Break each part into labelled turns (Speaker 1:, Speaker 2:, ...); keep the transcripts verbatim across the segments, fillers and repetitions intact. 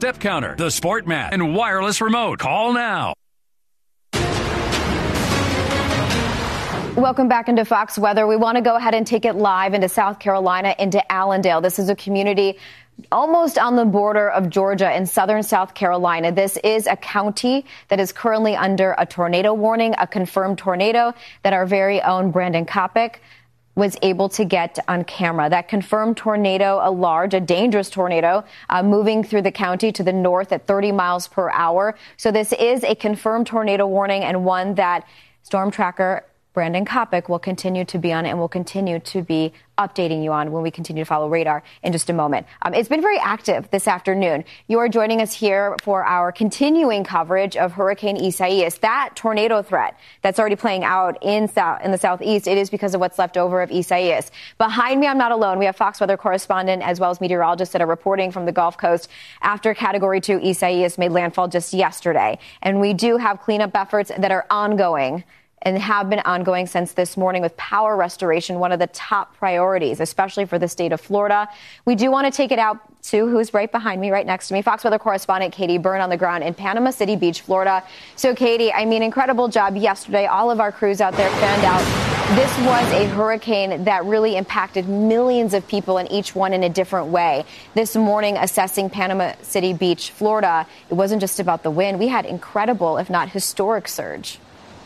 Speaker 1: step counter, the sport mat, and wireless remote. Call now.
Speaker 2: Welcome back into Fox Weather. We want to go ahead and take it live into South Carolina, into Allendale. This is a community almost on the border of Georgia in southern South Carolina. This is a county that is currently under a tornado warning, a confirmed tornado that our very own Brandon Kopic was able to get on camera. That confirmed tornado, a large, a dangerous tornado, uh, moving through the county to the north at thirty miles per hour. So this is a confirmed tornado warning, and one that Storm Tracker Brandon Kopic will continue to be on and will continue to be updating you on when we continue to follow radar in just a moment. Um, it's been very active this afternoon. You are joining us here for our continuing coverage of Hurricane Isaias. That tornado threat that's already playing out in, south, in the southeast, it is because of what's left over of Isaias. Behind me, I'm not alone. We have Fox Weather correspondent as well as meteorologists that are reporting from the Gulf Coast after Category two Isaias made landfall just yesterday. And we do have cleanup efforts that are ongoing and have been ongoing since this morning, with power restoration one of the top priorities, especially for the state of Florida. We do want to take it out to who's right behind me, right next to me, Fox Weather correspondent Katie Byrne on the ground in Panama City Beach, Florida. So, Katie, I mean, incredible job yesterday. All of our crews out there fanned out. This was a hurricane that really impacted millions of people, and each one in a different way. This morning, assessing Panama City Beach, Florida, it wasn't just about the wind. We had incredible, if not historic, surge.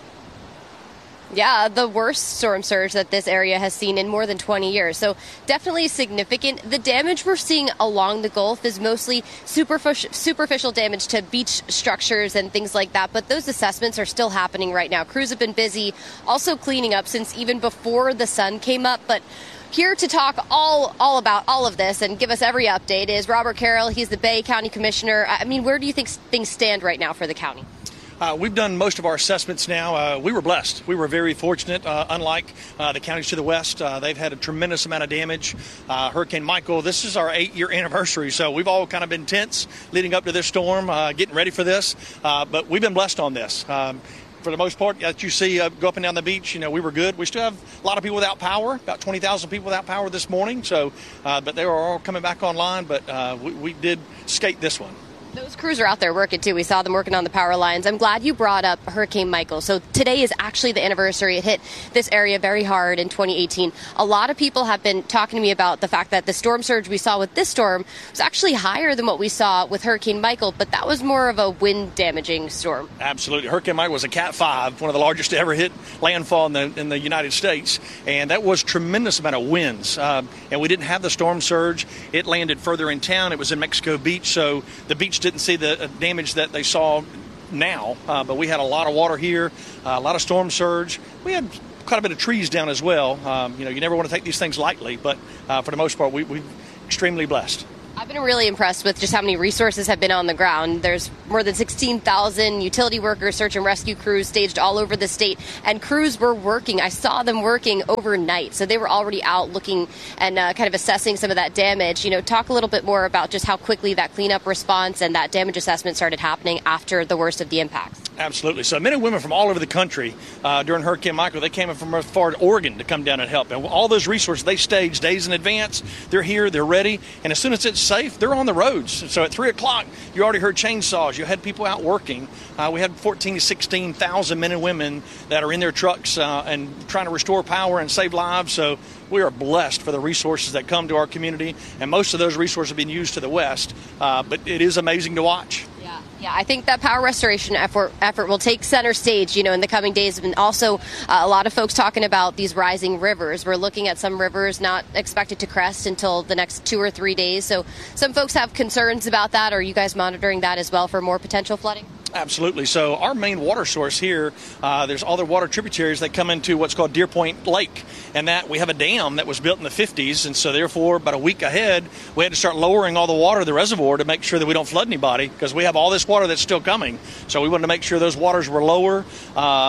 Speaker 3: Yeah, the worst storm surge that this area has seen in more than twenty years. So definitely significant. The damage we're seeing along the Gulf is mostly superficial, superficial damage to beach structures and things like that. But those assessments are still happening right now. Crews have been busy also cleaning up since even before the sun came up. But here to talk all all about all of this and give us every update is Robert Carroll. He's the Bay County Commissioner. I mean, where do you think things stand right now for the county?
Speaker 4: Uh, we've done most of our assessments now. Uh, we were blessed. We were very fortunate. Uh, unlike uh, the counties to the west, uh, they've had a tremendous amount of damage. Uh, Hurricane Michael, this is our eight-year anniversary, so we've all kind of been tense leading up to this storm, uh, getting ready for this. Uh, but we've been blessed on this. Um, For the most part, that you see uh, go up and down the beach, you know, we were good. We still have a lot of people without power, about twenty thousand people without power this morning. So, uh, but they were all coming back online. But uh, we, we did skate this one.
Speaker 3: Those crews are out there working, too. We saw them working on the power lines. I'm glad you brought up Hurricane Michael. So today is actually the anniversary. It hit this area very hard in twenty eighteen. A lot of people have been talking to me about the fact that the storm surge we saw with this storm was actually higher than what we saw with Hurricane Michael, but that was more of a wind-damaging storm.
Speaker 4: Absolutely. Hurricane Michael was a Cat five, one of the largest to ever hit landfall in the, in the United States, and that was tremendous amount of winds. Uh, and we didn't have the storm surge. It landed further in town. It was in Mexico Beach, so the beach didn't see the damage that they saw now, uh, but we had a lot of water here, uh, a lot of storm surge. We had quite a bit of trees down as well. Um, you know, you never want to take these things lightly, but uh, for the most part, we, we're extremely blessed.
Speaker 3: I've been really impressed with just how many resources have been on the ground. There's more than sixteen thousand utility workers, search and rescue crews staged all over the state, and crews were working. I saw them working overnight, so they were already out looking and uh, kind of assessing some of that damage. You know, talk a little bit more about just how quickly that cleanup response and that damage assessment started happening after the worst of the impacts.
Speaker 4: Absolutely. So men and women from all over the country uh, during Hurricane Michael, they came in from as far as Oregon to come down and help. And all those resources, they staged days in advance. They're here, they're ready, and as soon as it's safe, they're on the roads. So at three o'clock, you already heard chainsaws. You had people out working. Uh, we had fourteen to sixteen thousand men and women that are in their trucks uh, and trying to restore power and save lives. So we are blessed for the resources that come to our community, and most of those resources have been used to the west. Uh, but it is amazing to watch.
Speaker 3: Yeah, yeah. I think that power restoration effort effort will take center stage, you know, in the coming days. And also, uh, a lot of folks talking about these rising rivers. We're looking at some rivers not expected to crest until the next two or three days. So some folks have concerns about that. Are you guys monitoring that as well for more potential flooding?
Speaker 4: Absolutely. So our main water source here, uh, there's other water tributaries that come into what's called Deer Point Lake. And that we have a dam that was built in the fifties. And so therefore, about a week ahead, we had to start lowering all the water to the reservoir to make sure that we don't flood anybody, because we have all this water that's still coming. So we wanted to make sure those waters were lower. Uh,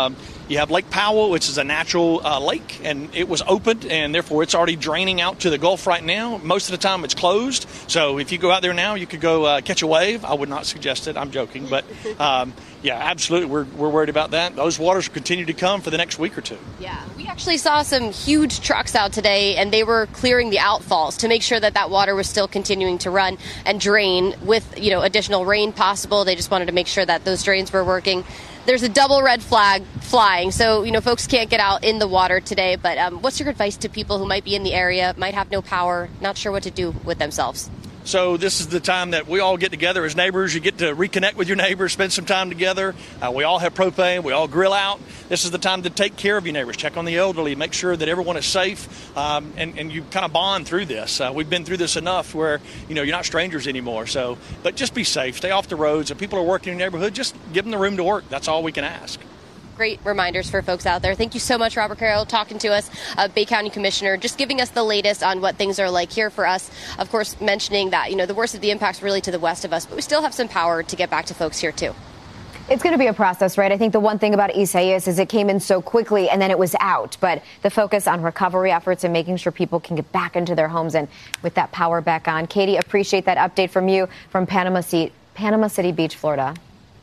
Speaker 4: You have Lake Powell, which is a natural uh, lake, and it was opened, and therefore it's already draining out to the Gulf right now. Most of the time it's closed. So if you go out there now, you could go uh, catch a wave. I would not suggest it. I'm joking. But, um, yeah, absolutely. We're, we're worried about that. Those waters will continue to come for the next week or two.
Speaker 3: Yeah, we actually saw some huge trucks out today, and they were clearing the outfalls to make sure that that water was still continuing to run and drain with, you know, additional rain possible. They just wanted to make sure that those drains were working. There's a double red flag flying, so, you know, folks can't get out in the water today. But um, what's your advice to people who might be in the area, might have no power, not sure what to do with themselves?
Speaker 4: So this is the time that we all get together as neighbors. You get to reconnect with your neighbors, spend some time together. Uh, we all have propane. We all grill out. This is the time to take care of your neighbors, check on the elderly, make sure that everyone is safe, um, and, and you kind of bond through this. Uh, we've been through this enough where, you know, you're not strangers anymore. So, but just be safe. Stay off the roads. If people are working in your neighborhood, just give them the room to work. That's all we can ask.
Speaker 3: Great reminders for folks out there. Thank you so much, Robert Carroll, talking to us, uh, Bay County Commissioner, just giving us the latest on what things are like here for us. Of course, mentioning that, you know, the worst of the impacts really to the west of us, but we still have some power to get back to folks here, too.
Speaker 2: It's going to be a process, right? I think the one thing about Isaias is it came in so quickly and then it was out. But the focus on recovery efforts and making sure people can get back into their homes and with that power back on. Katie, appreciate that update from you from Panama City, Panama City Beach, Florida.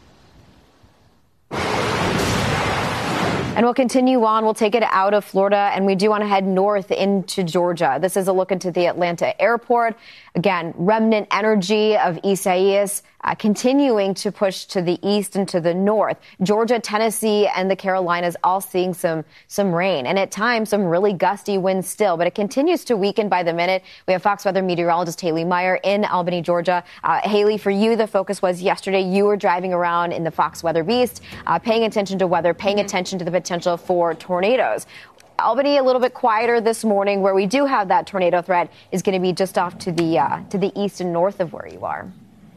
Speaker 2: And we'll continue on. We'll take it out of Florida, and we do want to head north into Georgia. This is a look into the Atlanta airport. Again, remnant energy of Isaias uh, continuing to push to the east and to the north. Georgia, Tennessee, and the Carolinas all seeing some some rain, and at times some really gusty winds still. But it continues to weaken by the minute. We have Fox Weather meteorologist Haley Meyer in Albany, Georgia. Uh, Haley, for you, the focus was yesterday. You were driving around in the Fox Weather Beast, uh, paying attention to weather, paying mm-hmm. attention to the potential for tornadoes. Albany a little bit quieter this morning, where we do have that tornado threat is going to be just off to the uh, to the east and north of where you are.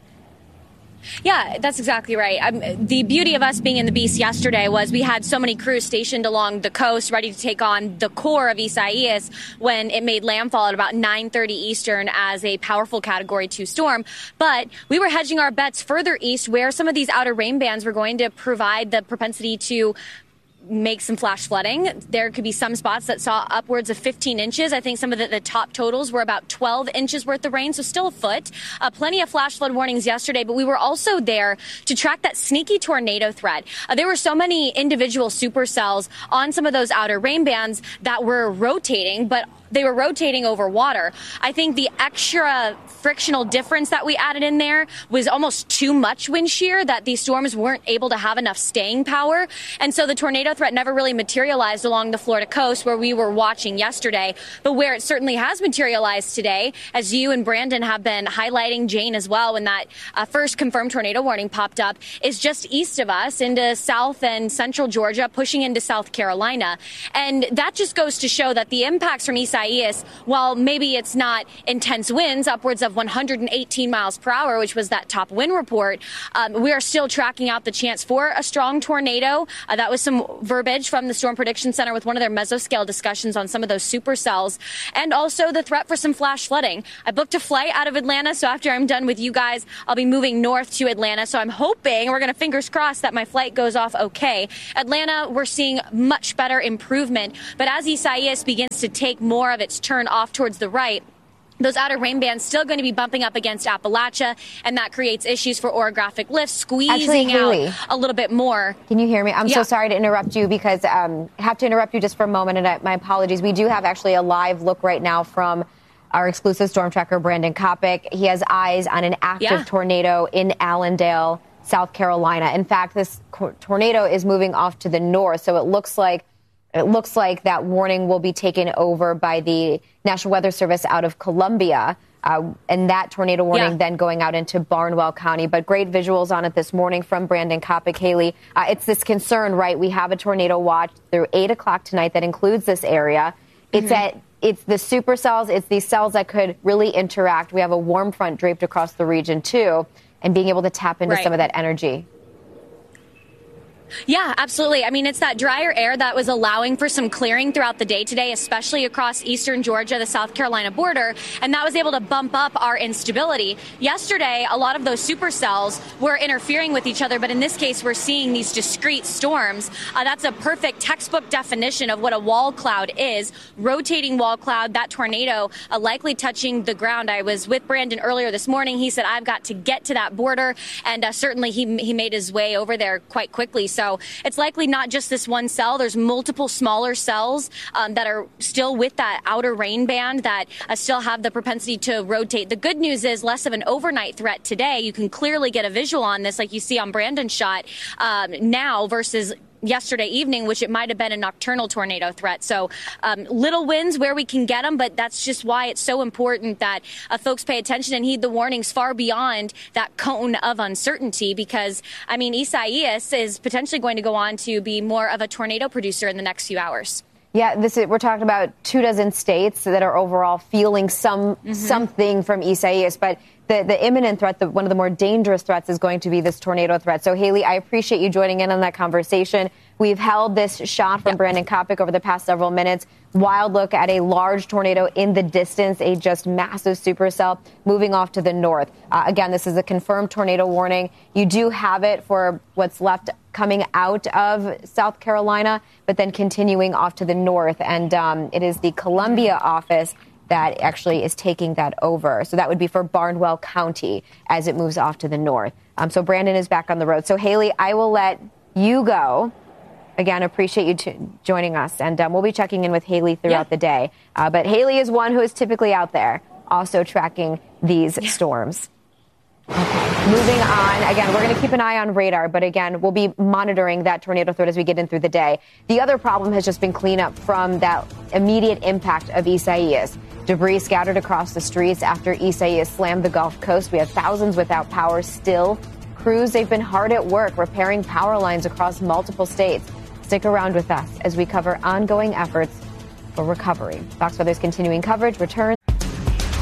Speaker 5: Yeah, that's exactly right. Um, the beauty of us being in the Beast yesterday was we had so many crews stationed along the coast ready to take on the core of Isaias when it made landfall at about nine thirty Eastern as a powerful Category two storm. But we were hedging our bets further east, where some of these outer rain bands were going to provide the propensity to make some flash flooding. There could be some spots that saw upwards of fifteen inches. I think some of the, the top totals were about twelve inches worth of rain, so still a foot. Uh, plenty of flash flood warnings yesterday, but we were also there to track that sneaky tornado threat. Uh, there were so many individual supercells on some of those outer rain bands that were rotating, but they were rotating over water. I think the extra frictional difference that we added in there was almost too much wind shear, that these storms weren't able to have enough staying power. And so the tornado threat never really materialized along the Florida coast where we were watching yesterday. But where it certainly has materialized today, as you and Brandon have been highlighting, Jane as well, when that uh, first confirmed tornado warning popped up, is just east of us into south and central Georgia, pushing into South Carolina. And that just goes to show that the impacts from Isaias, while maybe it's not intense winds, upwards of one hundred eighteen miles per hour, which was that top wind report, um, we are still tracking out the chance for a strong tornado. Uh, that was some verbiage from the Storm Prediction Center with one of their mesoscale discussions on some of those supercells, and also the threat for some flash flooding. I booked a flight out of Atlanta, so after I'm done with you guys, I'll be moving north to Atlanta. So I'm hoping, we're going to fingers crossed, that my flight goes off okay. Atlanta, we're seeing much better improvement, but as Isaias begins to take more of its turn off towards the right, those outer rain bands still going to be bumping up against Appalachia, and that creates issues for orographic lifts, squeezing
Speaker 2: Actually,
Speaker 5: out a little bit more.
Speaker 2: Can you hear me? I'm
Speaker 5: yeah.
Speaker 2: so sorry to interrupt you, because um, I have to interrupt you just for a moment, and I, my apologies. We do have actually a live look right now from our exclusive storm tracker, Brandon Kopic. He has eyes on an active
Speaker 5: yeah.
Speaker 2: tornado in Allendale, South Carolina. In fact, this co- tornado is moving off to the north, so it looks like It looks like that warning will be taken over by the National Weather Service out of Columbia, uh, and that tornado warning yeah. then going out into Barnwell County. But great visuals on it this morning from Brandon Kopic. Haley, uh, it's this concern, right? We have a tornado watch through eight o'clock tonight that includes this area. It's mm-hmm. at it's the supercells. It's these cells that could really interact. We have a warm front draped across the region, too, and being able to tap into
Speaker 5: right.
Speaker 2: some of that energy.
Speaker 5: Yeah, absolutely. I mean, it's that drier air that was allowing for some clearing throughout the day today, especially across eastern Georgia, the South Carolina border, and that was able to bump up our instability. Yesterday, a lot of those supercells were interfering with each other, but in this case, we're seeing these discrete storms. Uh, that's a perfect textbook definition of what a wall cloud is. Rotating wall cloud, that tornado uh, likely touching the ground. I was with Brandon earlier this morning. He said, I've got to get to that border, and uh, certainly he, he made his way over there quite quickly. So So it's likely not just this one cell. There's multiple smaller cells um, that are still with that outer rain band that uh, still have the propensity to rotate. The good news is less of an overnight threat today. You can clearly get a visual on this like you see on Brandon's shot um, now versus yesterday evening, which it might have been a nocturnal tornado threat. So um, little winds where we can get them, but that's just why it's so important that uh, folks pay attention and heed the warnings far beyond that cone of uncertainty, because, I mean, Isaias is potentially going to go on to be more of a tornado producer in the next few hours.
Speaker 2: Yeah, this is, we're talking about two dozen states that are overall feeling some mm-hmm. something from Isaias, but the, the imminent threat, the, one of the more dangerous threats is going to be this tornado threat. So, Haley, I appreciate you joining in on that conversation. We've held this shot from yep. Brandon Kopic over the past several minutes. Wild look at a large tornado in the distance, a just massive supercell moving off to the north. Uh, again, this is a confirmed tornado warning. You do have it for what's left coming out of South Carolina, but then continuing off to the north. And um, it is the Columbia office that actually is taking that over. So that would be for Barnwell County as it moves off to the north. Um, so Brandon is back on the road. So, Haley, I will let you go. Again, appreciate you t- joining us. And um, we'll be checking in with Haley throughout yeah. the day. Uh, but Haley is one who is typically out there also tracking these yeah. storms. Okay. Moving on. Again, we're going to keep an eye on radar. But again, we'll be monitoring that tornado threat as we get in through the day. The other problem has just been cleanup from that immediate impact of Isaias. Debris scattered across the streets after Isaias slammed the Gulf Coast. We have thousands without power still. Crews, they've been hard at work repairing power lines across multiple states. Stick around with us as we cover ongoing efforts for recovery. Fox Weather's continuing coverage returns.